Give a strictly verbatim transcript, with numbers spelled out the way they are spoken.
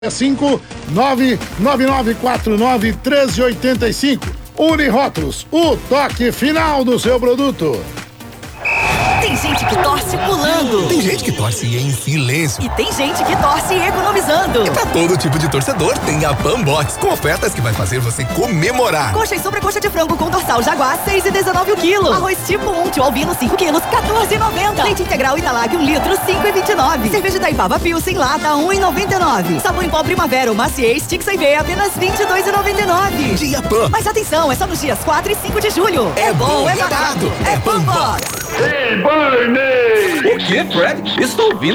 cinco nove nove nove quatro nove um três oito cinco. Unirótulos, o toque final do seu produto. Tem gente que torce pulando. Tem gente que torce em silêncio. E tem gente que torce economizando. E pra todo tipo de torcedor, tem a Pambox, com ofertas que vai fazer você comemorar. Coxa e sobrecoxa de frango com dorsal Jaguar, seis e dezenove o quilo. Arroz tipo um, tio albino, cinco quilos, quatorze e noventa. Leite integral Italag, um litro, cinco e vinte e nove. Cerveja Itaipava Pilsen lata, um e noventa e nove. Sabão em pó Primavera ou Maciez, Stix I V, apenas vinte e dois e noventa e nove. Dia Pam. Mas atenção, é só nos dias quatro e cinco de julho. É bom, é barato, é Pambox. Ei, Barney! O que, Fred? Estou ouvindo.